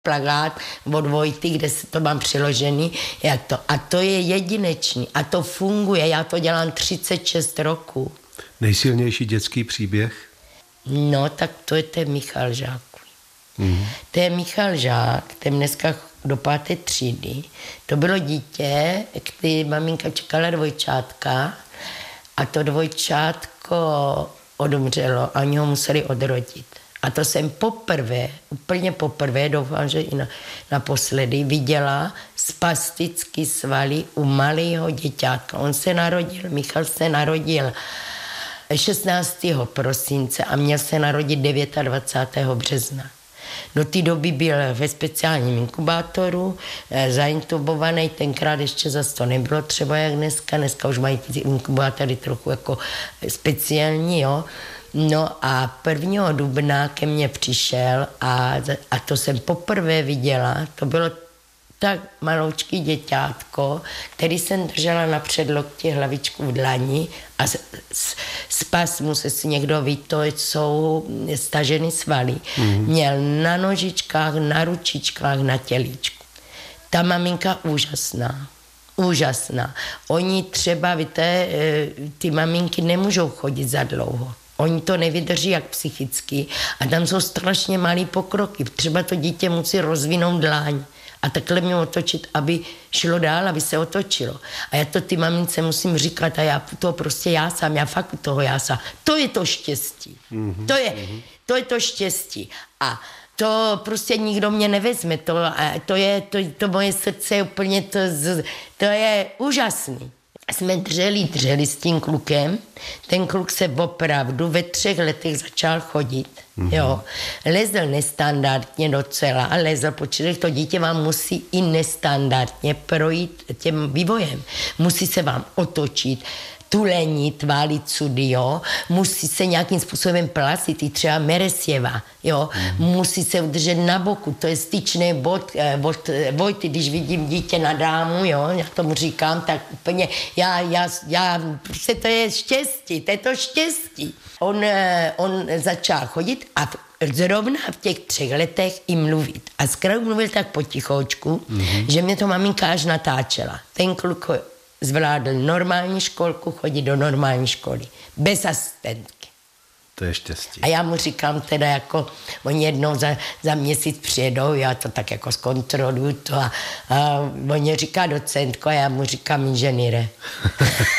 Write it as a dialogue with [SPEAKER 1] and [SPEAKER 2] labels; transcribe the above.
[SPEAKER 1] plakát od Vojty, kde se to mám přiložený, jak to. A to je jedinečný a to funguje, já to dělám 36 roků.
[SPEAKER 2] Nejsilnější dětský příběh?
[SPEAKER 1] No, tak to je ten Michal Žák. To je Michal Žák, ten dneska do 5. třídy. To bylo dítě, který maminka čekala dvojčátka a to dvojčátko odumřelo a oni ho museli odrodit. A to jsem poprvé, úplně poprvé, doufám, že i naposledy, viděla spastický svaly u malého děťátka. On se narodil, Michal se narodil 16. prosince a měl se narodit 29. března. Do té doby byl ve speciálním inkubátoru, zaintubovaný, tenkrát ještě zase to nebylo třeba jak dneska, dneska už mají ty inkubátory trochu jako speciální, jo. No a 1. dubna ke mně přišel a to jsem poprvé viděla, to bylo tak maloučký děťátko, který jsem držela na předlokti, hlavičku v dlani a z pasmu se si někdo ví, to jsou stažený svaly. Měl na nožičkách, na ručičkách, na tělíčku. Ta maminka úžasná. Úžasná. Oni třeba, víte, ty maminky nemůžou chodit za dlouho. Oni to nevydrží jak psychicky a tam jsou strašně malý pokroky. Třeba to dítě musí rozvinout dláň a takhle mě otočit, aby šlo dál, aby se otočilo. A já to ty mamince musím říkat a já to prostě jásám, já fakt toho jásám. To je to štěstí. To je to štěstí. A to prostě nikdo mě nevezme. To moje srdce je úplně, to je úžasný. Jsme dřeli s tím klukem. Ten kluk se opravdu ve 3 letech začal chodit. Jo. Lezl nestandardně docela a lezl, protože to dítě vám musí i nestandardně projít tím vývojem. Musí se vám otočit, tulenit, válit cudy, jo. Musí se nějakým způsobem plasit, i třeba Meresjeva, jo. Musí se udržet na boku, to je styčný bod Vojty, když vidím dítě na dámu, jo, já tomu říkám, tak úplně, prostě to je štěstí, to je to štěstí. On začal chodit a zrovna v těch 3 letech i mluvit. A zkrát mluvil tak potichoučku, že mě to maminka až natáčela. Ten kluk zvládl normální školku, chodit do normální školy. Bez asistentky.
[SPEAKER 2] To je štěstí.
[SPEAKER 1] A já mu říkám teda jako, oni jednou za měsíc přijedou, já to tak jako zkontroluju to a oni říká docentko a já mu říkám inženýre.